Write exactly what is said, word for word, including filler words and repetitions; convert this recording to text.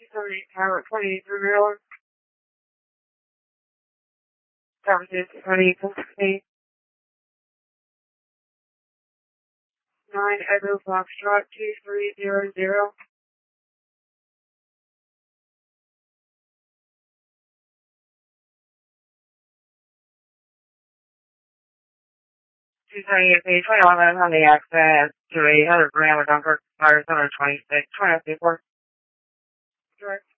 thirty, Tower twenty-three Miller. Tower twenty, sixteen. nine Echo Foxtrot two three zero zero. two seventy-eight page twenty-one on the access to eight hundred Grand with Dunkirk, Fires one twenty-six, twenty-four. Direct.